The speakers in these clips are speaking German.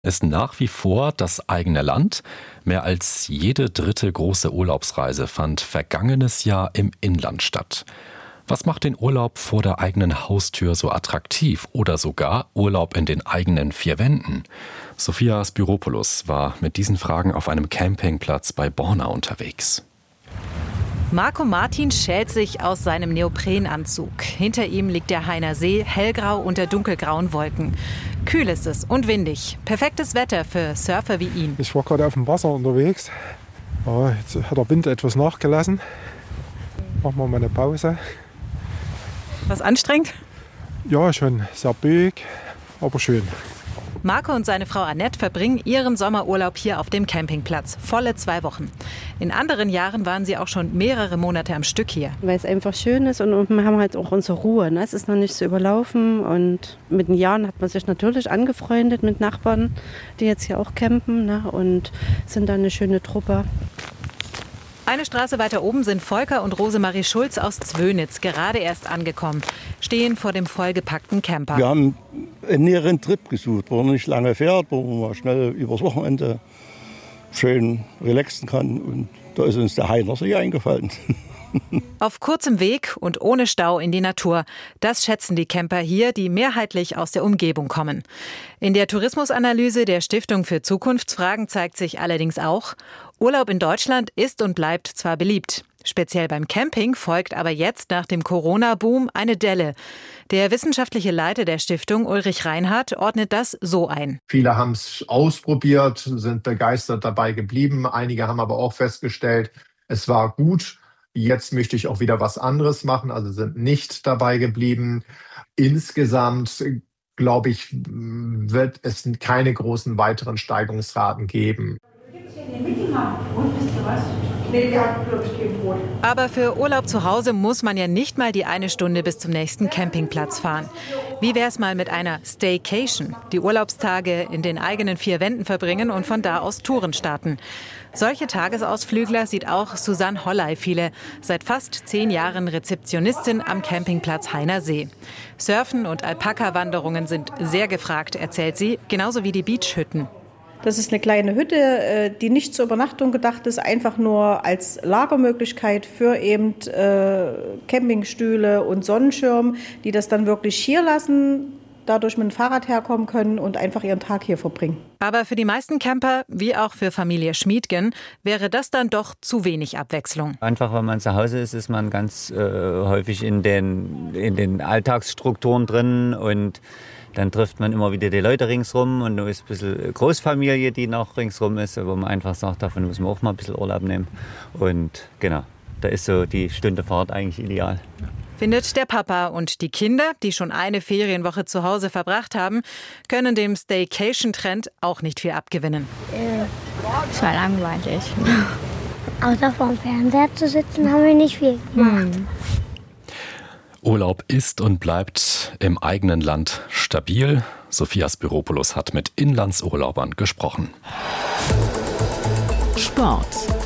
ist nach wie vor das eigene Land. Mehr als jede dritte große Urlaubsreise fand vergangenes Jahr im Inland statt. Was macht den Urlaub vor der eigenen Haustür so attraktiv oder sogar Urlaub in den eigenen vier Wänden? Sophia Spyropoulos war mit diesen Fragen auf einem Campingplatz bei Borna unterwegs. Marco Martin schält sich aus seinem Neoprenanzug. Hinter ihm liegt der Hainer See, hellgrau unter dunkelgrauen Wolken. Kühl ist es und windig. Perfektes Wetter für Surfer wie ihn. Ich war gerade auf dem Wasser unterwegs. Jetzt hat der Wind etwas nachgelassen. Machen wir mal eine Pause. Was anstrengend? Ja, schon sehr böig, aber schön. Marco und seine Frau Annette verbringen ihren Sommerurlaub hier auf dem Campingplatz. Volle 2 Wochen. In anderen Jahren waren sie auch schon mehrere Monate am Stück hier. Weil es einfach schön ist und wir haben halt auch unsere Ruhe. Ne? Es ist noch nicht so überlaufen und mit den Jahren hat man sich natürlich angefreundet mit Nachbarn, die jetzt hier auch campen, ne? Und sind dann eine schöne Truppe. Eine Straße weiter oben sind Volker und Rosemarie Schulz aus Zwönitz gerade erst angekommen, stehen vor dem vollgepackten Camper. Wir haben einen näheren Trip gesucht, wo man nicht lange fährt, wo man mal schnell übers Wochenende schön relaxen kann. Und da ist uns der Hainer See eingefallen. Auf kurzem Weg und ohne Stau in die Natur. Das schätzen die Camper hier, die mehrheitlich aus der Umgebung kommen. In der Tourismusanalyse der Stiftung für Zukunftsfragen zeigt sich allerdings auch, Urlaub in Deutschland ist und bleibt zwar beliebt. Speziell beim Camping folgt aber jetzt nach dem Corona-Boom eine Delle. Der wissenschaftliche Leiter der Stiftung, Ulrich Reinhardt, ordnet das so ein. Viele haben es ausprobiert, sind begeistert dabei geblieben. Einige haben aber auch festgestellt, es war gut. Jetzt möchte ich auch wieder was anderes machen, also sind nicht dabei geblieben. Insgesamt, glaube ich, wird es keine großen weiteren Steigungsraten geben. Aber für Urlaub zu Hause muss man ja nicht mal die 1 Stunde bis zum nächsten Campingplatz fahren. Wie wär's mal mit einer Staycation? Die Urlaubstage in den eigenen 4 Wänden verbringen und von da aus Touren starten. Solche Tagesausflügler sieht auch Susanne Holley viele. Seit fast 10 Jahren Rezeptionistin am Campingplatz Hainer See. Surfen und Alpaka-Wanderungen sind sehr gefragt, erzählt sie, genauso wie die Beachhütten. Das ist eine kleine Hütte, die nicht zur Übernachtung gedacht ist, einfach nur als Lagermöglichkeit für eben Campingstühle und Sonnenschirm, die das dann wirklich hier lassen, dadurch mit dem Fahrrad herkommen können und einfach ihren Tag hier verbringen. Aber für die meisten Camper, wie auch für Familie Schmiedgen, wäre das dann doch zu wenig Abwechslung. Einfach, wenn man zu Hause ist, ist man ganz häufig in den Alltagsstrukturen drin und dann trifft man immer wieder die Leute ringsrum und da ist ein bisschen Großfamilie, die noch ringsrum ist, wo man einfach sagt, davon muss man auch mal ein bisschen Urlaub nehmen. Und genau, da ist so die Stunde Fahrt eigentlich ideal. Findet der Papa, und die Kinder, die schon eine Ferienwoche zu Hause verbracht haben, können dem Staycation-Trend auch nicht viel abgewinnen. Es war langweilig. Außer vorm Fernseher zu sitzen, haben wir nicht viel gemacht. Urlaub ist und bleibt im eigenen Land stabil. Sophia Spyropoulos hat mit Inlandsurlaubern gesprochen. Sport.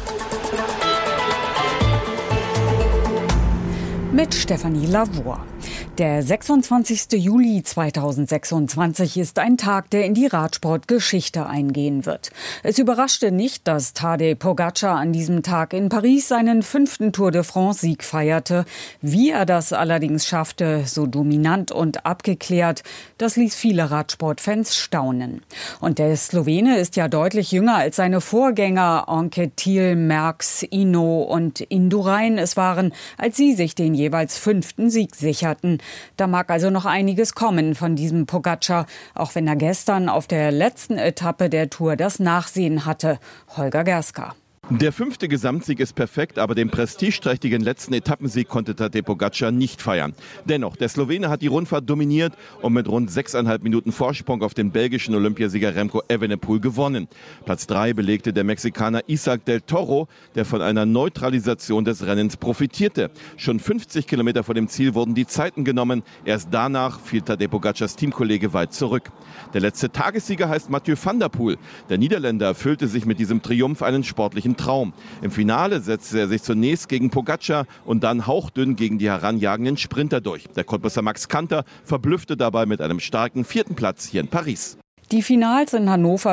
Mit Stefanie Lavour. Der 26. Juli 2026 ist ein Tag, der in die Radsportgeschichte eingehen wird. Es überraschte nicht, dass Tadej Pogačar an diesem Tag in Paris seinen 5. Tour de France-Sieg feierte. Wie er das allerdings schaffte, so dominant und abgeklärt, das ließ viele Radsportfans staunen. Und der Slowene ist ja deutlich jünger als seine Vorgänger Anquetil, Merckx, Hinault und Indurain es waren, als sie sich den jeweils 5. Sieg sicherten. Da mag also noch einiges kommen von diesem Pogačar, auch wenn er gestern auf der letzten Etappe der Tour das Nachsehen hatte. Holger Gerska. Der 5. Gesamtsieg ist perfekt, aber den prestigeträchtigen letzten Etappensieg konnte Tadej Pogačar nicht feiern. Dennoch, der Slowene hat die Rundfahrt dominiert und mit rund 6,5 Minuten Vorsprung auf den belgischen Olympiasieger Remco Evenepoel gewonnen. Platz 3 belegte der Mexikaner Isaac del Toro, der von einer Neutralisation des Rennens profitierte. Schon 50 Kilometer vor dem Ziel wurden die Zeiten genommen. Erst danach fiel Tadej Pogačars Teamkollege weit zurück. Der letzte Tagessieger heißt Mathieu van der Poel. Der Niederländer erfüllte sich mit diesem Triumph einen sportlichen Traum. Im Finale setzte er sich zunächst gegen Pogačar und dann hauchdünn gegen die heranjagenden Sprinter durch. Der Cottbusser Max Kanter verblüffte dabei mit einem starken 4. Platz hier in Paris. Die Finals in Hannover